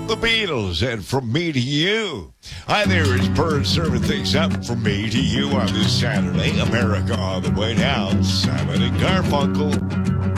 The Beatles and From Me to You. Hi there, it's Bird serving things up from me to you on this Saturday. America on the White House. Simon and Garfunkel.